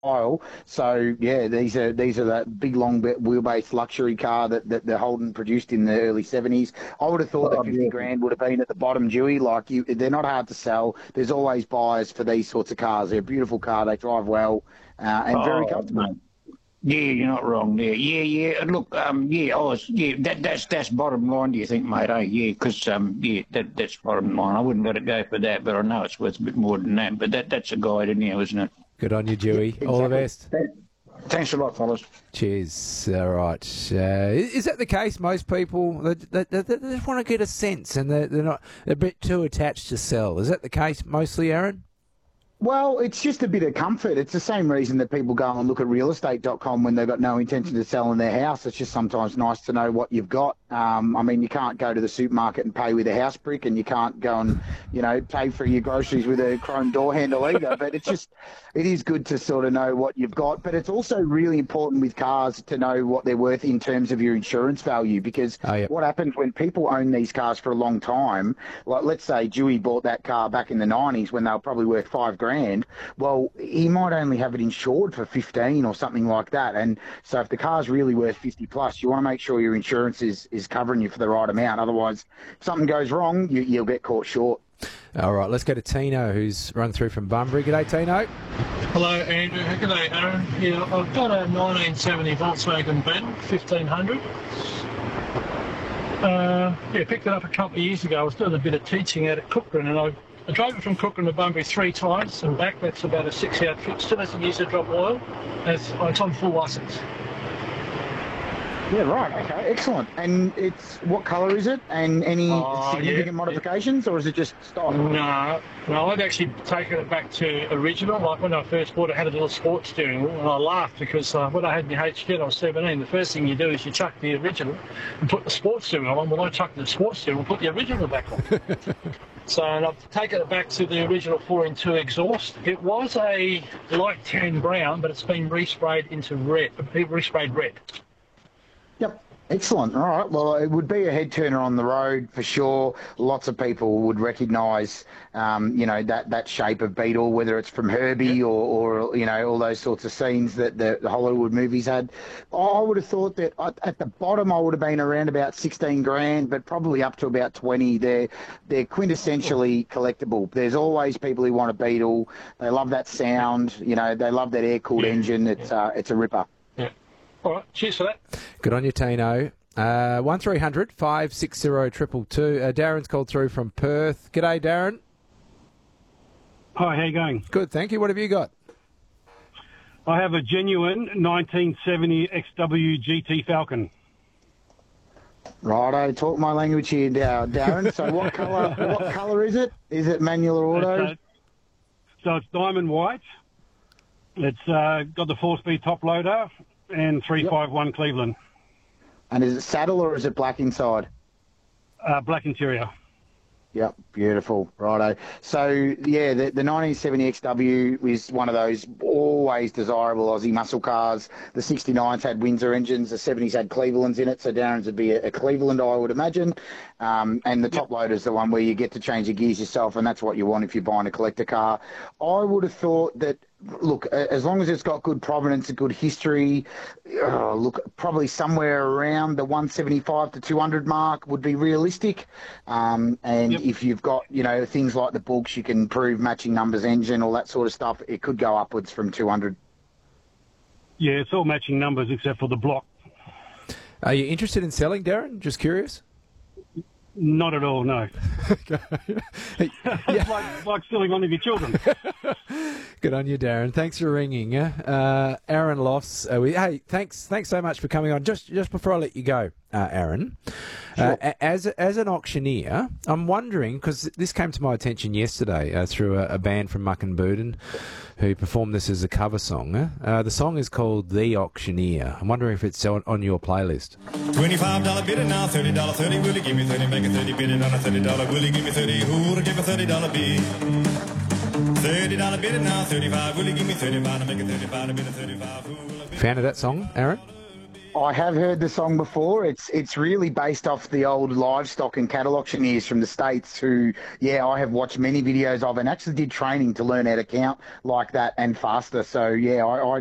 style. So yeah, these are that big long wheelbase luxury car that the Holden produced in the early 70s. I would have thought that 50 grand would have been at the bottom, Dewey. Like they're not hard to sell. There's always buyers for these sorts of cars. They're a beautiful car. They drive well and very comfortable. Mate. Yeah, you're not wrong there. Yeah. Look, that's bottom line. Do you think, mate? Yeah, because that's bottom line. I wouldn't let it go for that, but I know it's worth a bit more than that. But that's a guide anyhow, isn't it? Good on you, Dewey. Exactly. All the best. Thanks a lot, fellas. Cheers. All right. Is that the case? Most people they just want to get a sense, and they're a bit too attached to sell. Is that the case mostly, Aaron? Well, it's just a bit of comfort. It's the same reason that people go and look at realestate.com when they've got no intention of selling their house. It's just sometimes nice to know what you've got. I mean, you can't go to the supermarket and pay with a house brick, and you can't go and, pay for your groceries with a chrome door handle either. But it is good to sort of know what you've got. But it's also really important with cars to know what they're worth in terms of your insurance value, because what happens when people own these cars for a long time, like let's say Dewey bought that car back in the 90s when they were probably worth $5,000. Well, he might only have it insured for 15 or something like that. And so if the car's really worth 50 plus, you want to make sure your insurance is covering you for the right amount. Otherwise, if something goes wrong, you'll get caught short. All right, let's go to Tino, who's run through from Bunbury. G'day, Tino. Hello, Andrew. G'day, Aaron. Yeah, I've got a 1970 Volkswagen Beetle, 1500. Picked it up a couple of years ago. I was doing a bit of teaching out at Cookham, and I drove it from Cookham to Bunbury 3 times and back. That's about a 6-hour trip. Still hasn't used a drop of oil. It's on full licence. Yeah, right. Okay, excellent. And what colour is it? And any significant modifications, or is it just stock? No, I'd actually taken it back to original. Like when I first bought it, I had a little sports steering wheel, and I laughed because when I had my HQ, I was 17. The first thing you do is you chuck the original and put the sports steering wheel on. Well, I chucked the sports steering wheel and put the original back on. So I've taken it back to the original 4-in-2 exhaust. It was a light tan brown, but it's been resprayed into red. Resprayed red. Yep. Excellent. All right. Well, it would be a head turner on the road for sure. Lots of people would recognise, that shape of Beetle, whether it's from Herbie or all those sorts of scenes that the Hollywood movies had. I would have thought that at the bottom I would have been around about 16 grand, but probably up to about 20. They're quintessentially collectible. There's always people who want a Beetle. They love that sound. They love that air-cooled engine. It's a ripper. All right, cheers for that. Good on you, Tino. 1300 560 222. Darren's called through from Perth. G'day, Darren. Hi, how you going? Good, thank you. What have you got? I have a genuine 1970 XW GT Falcon. Righto, talk my language here, Darren. So what colour is it? Is it manual or auto? So it's diamond white. It's got the 4-speed top loader and 351 Cleveland. And is it saddle or is it black inside? Black interior. Yep, beautiful. Righto. So, yeah, the 1970 XW is one of those always desirable Aussie muscle cars. The 69s had Windsor engines. The 70s had Clevelands in it, so Darren's would be a Cleveland, I would imagine. And the top loader is the one where you get to change the gears yourself, and that's what you want if you're buying a collector car. I would have thought that, look, as long as it's got good provenance and good history, probably somewhere around the 175 to 200 mark would be realistic. If you've got, things like the books, you can prove matching numbers engine, all that sort of stuff, it could go upwards from 200. Yeah, it's all matching numbers except for the block. Are you interested in selling, Darren? Just curious. Not at all, no. It's like stealing one of your children. Good on you, Darren. Thanks for ringing. Aaron Lofts. Hey, thanks so much for coming on. Just before I let you go, Aaron, sure. As an auctioneer, I'm wondering, because this came to my attention yesterday through a band from Muckenbooten who performed this as a cover song. The song is called The Auctioneer. I'm wondering if it's on your playlist. $25 bid now, $30, 30. Will he give me 30? Make a 30 bid on a $30. Will he give me 30? Who will give a $30 bid? $30 bid now, 35. Will he give me 30? Make a 35 bid of 35. Fan of that song, Aaron? I have heard the song before. It's really based off the old livestock and cattle auctioneers from the States who, I have watched many videos of and actually did training to learn how to count like that and faster. So, I